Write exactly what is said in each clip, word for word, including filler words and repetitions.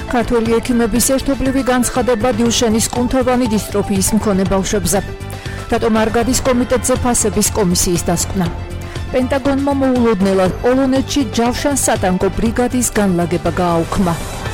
ქართველი ექიმების ერთობლივი განცხადება დილშენის კუნთოვანი დისტროფიის მქონე ბავშვებზე. რატომ არ გადის კომიტეტზე ფასების კომისიის დასკვნა? პენტაგონმა მოულოდნელად პოლონეთში ჯავშან-სატანკო ბრიგადის განლაგება გააუქმა.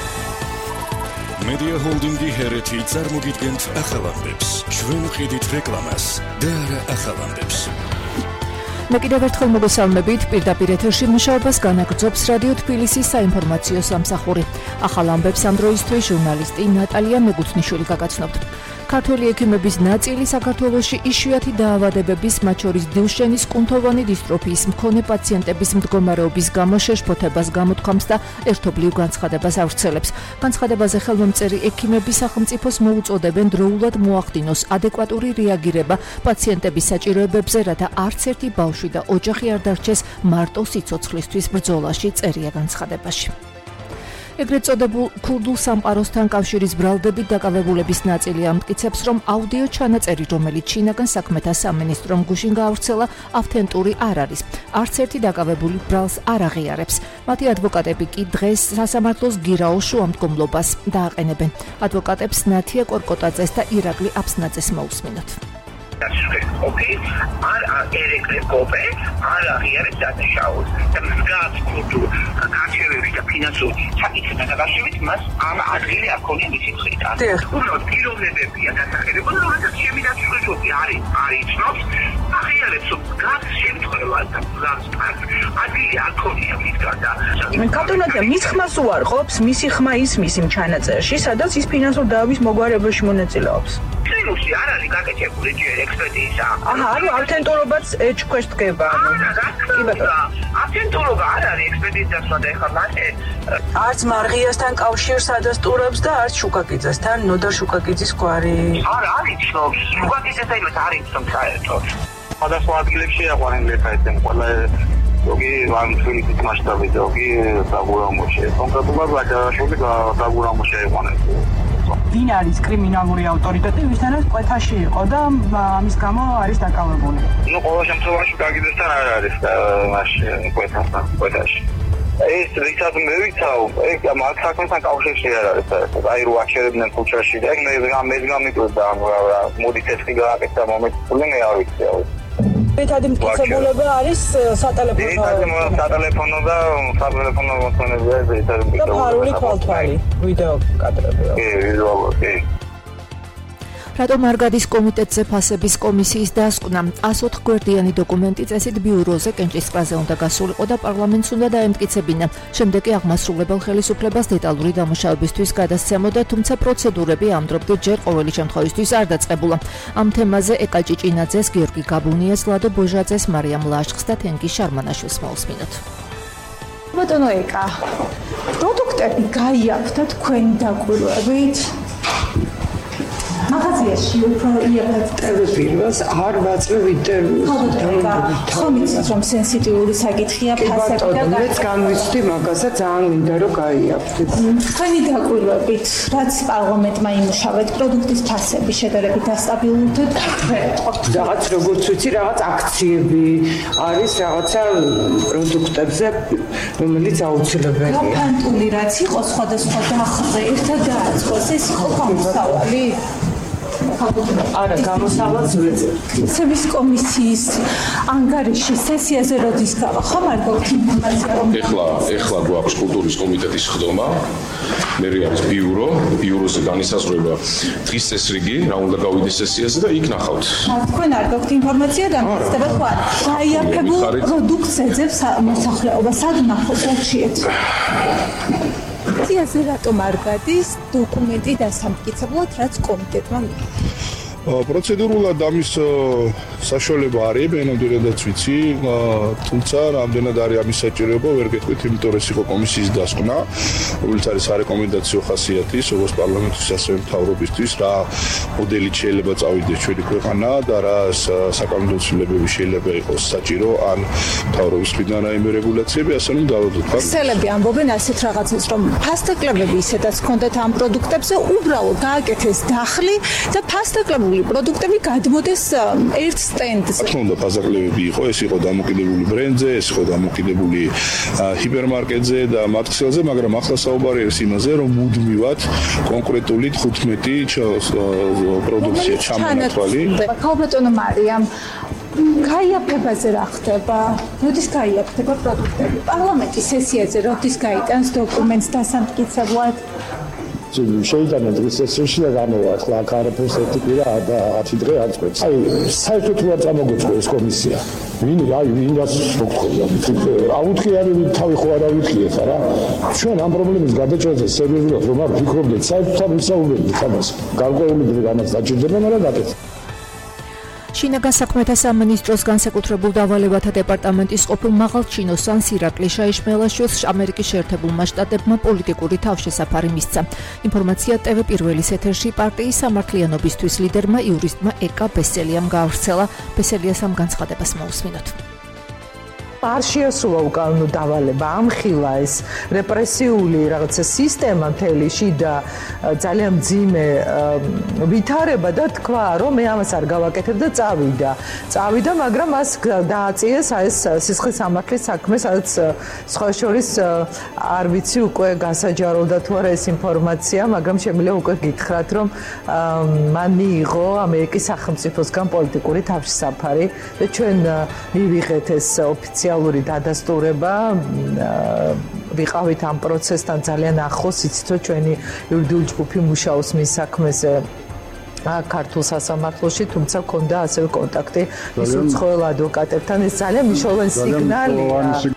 Media Holding-ი ჰერეთი წარმოგიდგენთ ახალამდებს. ჩვენ ვყიდით რეკლამას და არა ახალამდებს. მე კიდევ ერთხელ მოგესალმებით, პირდაპირ ეთერში მუშაობას განაგრძობს რადიო თბილისის საინფორმაციო სამსახური. ახალ ამბებს ამ დროისთვის ჟურნალისტი ნატალია მეგუთნიშვილი გაგაცნობთ. ქართველი ექიმების ნაწილი საქართველოში იშვიათი დაავადებების, მათ შორის დილშენის კუნთოვანი დისტროფიის მქონე პაციენტების მდგომარეობის გამო შეშფოთებას გამოთქვამს და ერთობლივ განცხადებას ავრცელებს. განცხადებაზე ხელმომწერი ექიმები სახელმწიფოს მოუწოდებენ დროულად მოახდინოს ადეკვატური რეაგირება პაციენტების საჭიროებებზე, რათა არც ერთი ბავშვი და ოჯახი არ დარჩეს მარტო სიცოცხლისთვის ბრძოლაში, წერია განცხადებაში. ეგრეთ წოდებულ ქურდულ სამყაროსთან კავშირის ბრალდებით დაკავებულების ნაწილი ამტკიცებს, რომ აუდიო ჩანაწერი, რომელიც შინაგან საქმეთა სამინისტრომ გუშინ გაავრცელა, ავთენტური არ არის. არც ერთი დაკავებული ბრალს არ აღიარებს. მათი ადვოკატები კი დღეს სასამართლოს გირაოს შუამდგომლობას დააყენებენ. ადვოკატებს ნათია კორკოტაძეს და ირაკლი აფსნაძეს მოусმინოთ. Okay, არ ერეკლე კოპე, არ აღიარებს დანაშაულს. და მსგავს ქურდულ არჩევებში და ფინანსური საკითხებთან დაკავშირებით მას ამ ადგილი არ ქონია მისი მხრიდან. უბრალოდ პიროვნებებია დასახელებული, რომელსაც შემიძლია არის არიცნობს, აღიარებს, რომ მსგავს შემთხვევას და მსგავს ადგილი არ ქონია მისგან და კატონატა მის ხმას უარყოფს, მისი ხმა ისმის იმ ჩანაწერში, სადაც ის ფინანსურ დაავადებების მოგვარებაში მონაწილეობს. კლინიკში არ არის გაკეთებული ჯერ ექსპერტიზა. აჰა, ანუ ავთენტურობაც ეჭქვეშ დგება. კი ბატონო. ავთენტურობა არ არის ექსპერტიზას და ეხლა მაშინ არც მარღიასთან კავშირს ადასტურებს და არც შუკაკიძესთან, ნოდარ შუკაკიძის გვარი. არ არის ცნობს. შუკაკიძესთან იმას არ იცნობს საერთოდ. სხვადასხვა ადგილებში აყვანენ ლექაეთენ ყველა ზოგი ვანთვილის მასშტაბით, ზოგი დაგურამოში. კონკრეტულად ვაჭარაშული დაგურამოში აყვანენ. ვინ არის კრიმინალური ავტორიტეტი, ვისთანაც ყვეთაში იყო და ამის გამო არის დაკავებული. ნუ ყოველ შემთხვევაში გაგიძესთან არ არის მაშინ ყვეთასთან, ყვეთაში. ეს რითაც მე ვიცავ, ეგ მათ საქმესთან კავშირში არ არის საერთოდ. აი რო აჩერებდნენ ქუჩაში და ეგ მე მე გამიკვირდა ამ რა მოდით ეს კი გააკეთა მომენტული მე არ ვიცი. ერთადი მტკიცებულება არის სატელეფონო. ერთადი სატელეფონო და სატელეფონო მოხსენებია ერთადი და ფარული ქალთვალი, ვიდეო კადრები. კი, ვიზუალ, კი. რატომ არ გადის კომიტეტზე ფასების კომისიის დასკვნა? ასოთხ გვერდიანი დოკუმენტი წესით ბიუროზე კენჭისყრაზე უნდა გასულიყო და პარლამენტს უნდა დაემტკიცებინა. შემდეგ კი აღმასრულებელ ხელისუფლებას დეტალური დამუშავებისთვის გადასცემოდა, თუმცა პროცედურები ამ დროებით ჯერ ყოველი შემთხვევისთვის არ დაწყებულა. ამ თემაზე ეკა ჭიჭინაძეს, გიორგი გაბუნიას, ლადო ბოჟაძეს, მარიამ ლაშხს და თენგი შარმანაშვილს მოусმინოთ. ბატონო ეკა, პროდუქტები გაიარეთ თქვენი დაკვირვებით. მაგაზიაში უფრო იარეთ პირველს არ ვაწვევ ინტერვიუს. ხომ იცით რომ სენსიტიური საკითხია ფასები და მეც განვიცდი მაგაზე ძალიან მინდა რომ გაიარეთ. თქვენი დაკვირვებით, რაც პარლამენტმა იმუშავეთ, პროდუქტის ფასები შედარებით დასტაბილურდეთ. რაღაც როგორც ვიცი, რაღაც აქციები არის რაღაცა პროდუქტებზე, რომელიც აუცილებელია. გაფანტული რაც იყო სხვადასხვა დახრე ერთად დააწყოს, ეს იყო გამოსავალი. არა, გამოსავალს ვეძებ. ფასების კომისიის ანგარიში სესიაზე როდის გავა? ხომ არ გვაქვს ინფორმაცია რომ ეხლა ეხლა გვაქვს კულტურის კომიტეტის ხდომა. მე არის ბიურო, ბიუროზე განისაზღვრება დღის წესრიგი, რა უნდა გავიდეს სესიაზე და იქ ნახავთ. თქვენ არ გაქვთ ინფორმაცია და მისდება ხო არა? გაიარქებულ პროდუქტს ეძებს მოსახლეობა, სად ნახოთ რჩიეთ? სესიაზე რატომ არ გადის დოკუმენტი დასამტკიცებლად, რაც კომიტეტმა მიიღო? პროცედურულად ამის საშუალება არის, მე ნამდვილადაც ვიცი, თუმცა რამდენად არის ამის საჭიროება, ვერ გეტყვით, იმიტომ რომ ეს იყო კომისიის დასკვნა, რომელიც არის სარეკომენდაციო ხასიათის, როგორც პარლამენტის, ასევე მთავრობისთვის, რა მოდელით შეიძლება წავიდეს ჩვენი ქვეყანა და რა საკანონმდებლო ცვლილებები შეიძლება იყოს საჭირო, ან მთავრობის მხრიდან რაიმე რეგულაციები, ასე რომ დავადოთ. ქსელები ამბობენ ასეთ რაღაცას, რომ ფასტაკლებები ისედაც ჰქონდათ ამ პროდუქტებზე, უბრალოდ გააკეთეს დახლი და ფასტაკლებულ დამოკიდებული პროდუქტები გადმოდეს ერთ სტენდზე. რა თქმა უნდა, ბაზარლებები იყო, ეს იყო დამოკიდებული ბრენდზე, ეს იყო დამოკიდებული ჰიპერმარკეტზე და მათ ქსელზე, მაგრამ ახლა საუბარი არის იმაზე, რომ მუდმივად კონკრეტული თხუთმეტი პროდუქცია ჩამონათვალი. ქალბატონო მარიამ, გაიაფებაზე რა ხდება? როდის გაიაფება პროდუქტები? პარლამენტის სესიაზე როდის გაიტანს დოკუმენტს დასამტკიცებლად? შეიძლება დღის სესიაში და გამოვა ახლა აქ არაფერს ერთი კვირა და ათი დღე არ წყვეტს. აი საერთოდ თუ არ წამოგოწყვე ეს კომისია. ვინ აი ვინაც მოგხდება. აუთხიანი თავი ხო არ ავითხიეთ არა? ჩვენ ამ პრობლემის გადაჭრაზე სერიოზულად რომ არ ვფიქრობდეთ, საერთოდ არ ვისაუბრებდით ამას. გარკვეული დრო ამას დაჭირდება, მაგრამ დაკეთ. შინაგან საქმეთა სამინისტროს განსაკუთრებულ დავალებათა დეპარტამენტის ყოფილ მაღალჩინოს ანს ირაკლი შაიშმელაშვილს ამერიკის შეერთებულმა შტატებმა პოლიტიკური თავშესაფარი მისცა. ინფორმაცია ტევ პირველის ეთერში პარტიის სამართლიანობისთვის ლიდერმა იურისტმა ეკა ბესელიამ გაავრცელა. ბესელიას ამ განცხადებას მოусმინოთ. არ შეასრულა უკანონო დავალება, ამხილა ეს რეპრესიული რაღაცა სისტემა მთელი შიდა ძალიან მძიმე ვითარება და თქვა, რომ მე ამას არ გავაკეთებ და წავიდა. წავიდა, მაგრამ მას დააწიეს ეს სისხლის სამართლის საქმე, სადაც სხვა შორის არ ვიცი უკვე გასაჯაროვდა თუ არა ეს ინფორმაცია, მაგრამ შემიძლია უკვე გითხრათ, რომ მან მიიღო ამერიკის სახელმწიფოსგან პოლიტიკური თავშესაფარი და ჩვენ მივიღეთ ეს ოფიციალური დადასტურება, ვიყავით ამ პროცესთან ძალიან ახლოს, იცით რომ ჩვენი იურიდიული ჯგუფი მუშაობს მის საქმეზე ქართულ სასამართლოში, თუმცა მქონდა ასევე კონტაქტი ის უცხოელ ადვოკატებთან, ეს ძალიან მნიშვნელოვანი სიგნალია.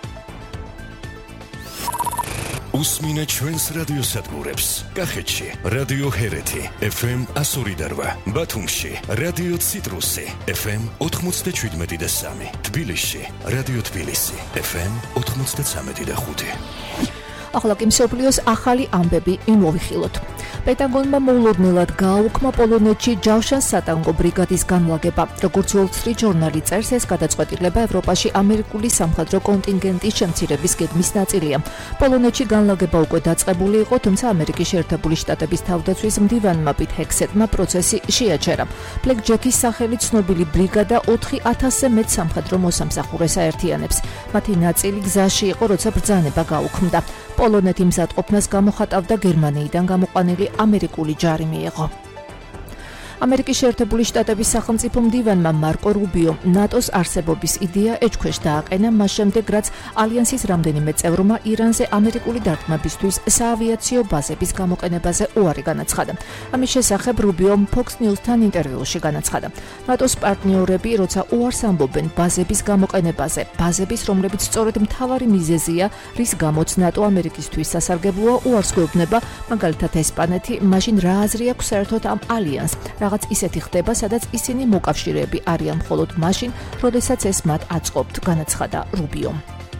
უსმინე ჩვენს რადიოსადგურებს. კახეთში რადიო ჰერეთი ეფ ემ εκατო ორი და რვა, ბათუმში რადიო ციტრუსი ეფ ემ ოთხმოცდაშვიდმეტი და სამი, თბილისში რადიო თბილისი ეფ ემ ოთხმოცდაცამეტი და ხუთი. ახლა კი მსოფლიოს ახალი ამბები იმოვიხილოთ. პენტაგონმა მოულოდნელად გააუქმა პოლონეთში ჯავშან-სატანგო ბრიგადის განლაგება. როგორც Wall Street ჟურნალი წერს, ეს გადაწყვეტილება ევროპაში ამერიკული სამხედრო კონტინგენტის შემცირების გეგმის ნაწილია. პოლონეთში განლაგება უკვე დაწყებული იყო, თუმცა ამერიკის შეერთებული შტატების თავდაცვის მდივანმა პიტ ჰექსეტმა პროცესი შეაჩერა. Black Jack-ის სახელით ცნობილი ბრიგადა ოთხი ათასზე მეტ სამხედრო მოსამსახურეს აერთიანებს. მათი ნაწილი გზაში იყო, როცა ბრძანება გაუქმდა. პოლონეთი მზადყოფნას გამოხატავდა გერმანიიდან გამოყვანილი ამერიკული ჯარი მიიღო. ამერიკის შეერთებული შტატების სახელმწიფო მდივანმა მარკო რუბიო ნატოს არსებობის იდეა ეჭქვეშ დააყენა მას შემდეგ, რაც ალიანსის რამდენიმე წევრმა ირანზე ამერიკული დარტყმებისთვის საავიაციო ბაზების გამოყენებაზე უარი განაცხადა. ამის შესახებ რუბიო Fox News-თან ინტერვიუში განაცხადა. ნატოს პარტნიორები, როცა უარს ამბობენ ბაზების გამოყენებაზე, ბაზების, რომლებიც სწორედ მთავარი მიზეზია, რის გამოც ნატო ამერიკისთვის სასარგებლოა, უარს გვეუბნება, მაგალითად ესპანეთი, მაშინ რა აზრი აქვს საერთოდ ამ ალიანსს? რაღაც ისეთი ხდება, სადაც ისინი მოკავშირეები არიან მხოლოდ მაშინ, როდესაც ეს მათ აწყობთ, განაცხადა რუბიო.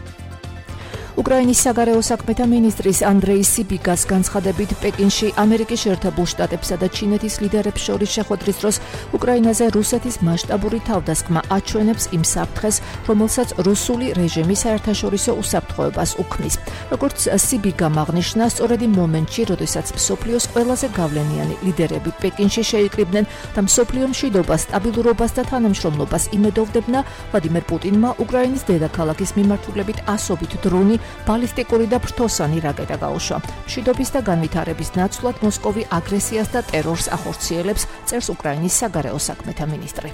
უკრაინის საგარეო საქმეთა მინისტრის ანდრეი სიბიგას განცხადებით, პეკინში ამერიკის შეერთებულ შტატებსა და ჩინეთის ლიდერებს შორის შეხვედრის დროს უკრაინაზე რუსეთის მასშტაბური თავდასხმა აჩვენებს იმ საფრთხეს, რომელსაც რუსული რეჟიმი საერთაშორისო უსაფრთხოებას უქმნის. როგორც სიბიგამ აღნიშნა, სწორედ იმ მომენტში, როდესაც მსოფლიოს ყველაზე გავლენიანი ლიდერები პეკინში შეიკრიბნენ და მსოფლიო მშვიდობას, სტაბილურობას და თანამშრომლობას იმედოვდებნა, ვლადიმერ პუტინმა უკრაინის დედაქალაქის მიმართულებით ასობით დრონი, ბალისტიკური და ფრთოსანი რაკეტა გაუშვა. მშვიდობის და განვითარების ნაცვლად მოსკოვი აგრესიას და ტერორს ახორციელებს, წერს უკრაინის საგარეო საქმეთა მინისტრი.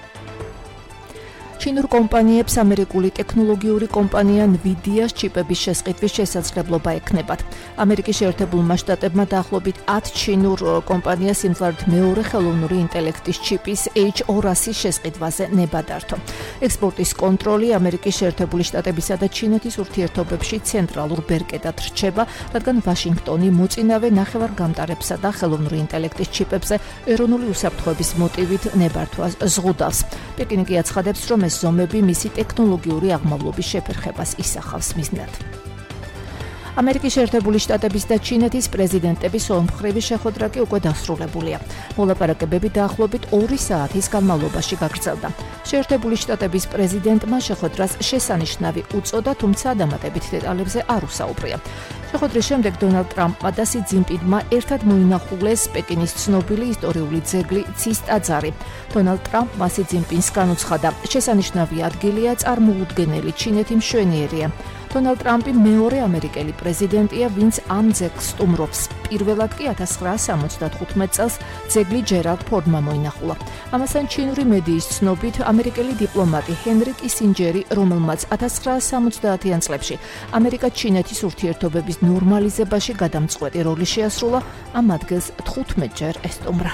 ჩინურ კომპანიებს ამერიკული ტექნოლოგიური კომპანია Nvidia-ს ჩიპების შესყიდვის შესაძლებლობა ექნებათ. ამერიკის შეერთებულმა შტატებმა დაახლოებით ათ ჩინურ კომპანიას სიმძლავრით მეორე ხელოვნური ინტელექტის ჩიპის ეიჩ ორასის შესყიდვაზე ნება დართო. ექსპორტის კონტროლი ამერიკის შეერთებული შტატებისა და ჩინეთის ურთიერთობებში ცენტრალურ ბერკეტად რჩება, რადგან ვაშინგტონი მოწინავე ნახევარგამტარებსა და ხელოვნური ინტელექტის ჩიპებზე ეროვნული უსაფრთხოების მოტივით ნებართვას ზღუდავს. პეკინი კი აცხადებს, რომ ეს ზომები მისი ტექნოლოგიური აღმავლობის შეფერხებას ისახავს მიზნად. ამერიკის შეერთებული შტატების და ჩინეთის პრეზიდენტების ორმხრივი შეხვედრა კი უკვე დასრულებულია. მოლაპარაკებები დაახლოებით ორი საათის განმავლობაში გაგრძელდა. შეერთებული შტატების პრეზიდენტმა შეხვედრას შესანიშნავი უწოდა, თუმცა დამატებით დეტალებზე არ უსაუბრია. შეხოთ რის შემდეგ დონალდ ტრამპმა და სი ძინპინმა ერთად მოინახულეს პეკინის ცნობილი ისტორიული ძეგლი ცის ტაძარი. დონალდ ტრამპმა სი ძინპინს განუცხადა, შესანიშნავი ადგილია, წარმოუდგენელი ჩინეთი მშვენიერია. დონალდ ტრამპი მეორე ამერიკელი პრეზიდენტია, ვინც ამ ძეგლს სტუმრობს. პირველად კი ათას ცხრაასი სამოცდათხუთმეტ წელს ძეგლი ჯერალდ ფორდმა მოინახულა. ამასთან ჩინური მედიის ცნობით, ამერიკელი დიპლომატი ჰენრი კისინჯერი, რომელმაც ათას ცხრაასი სამოცდაათიან წლებში ამერიკა-ჩინეთის ურთიერთობების ნორმალიზებაში გადამწყვეტი როლი შეასრულა, ამ ადგილს თხუთმეტჯერ ესტუმრა.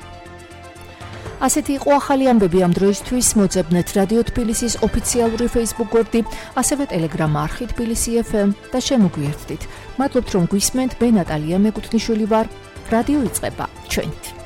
ასეთი იყო ახალი ამბები ამ დროისთვის. მოძებნეთ რადიო თბილისის ოფიციალური Facebook გვერდი, ასევე Telegram არხი თბილისი ეფ ემ და შემოგვიერთდით. მადლობთ რომ გვისმენთ. მე ნატალია მეკუთვნიშვილი ვარ. რადიო იწყება ჩვენით.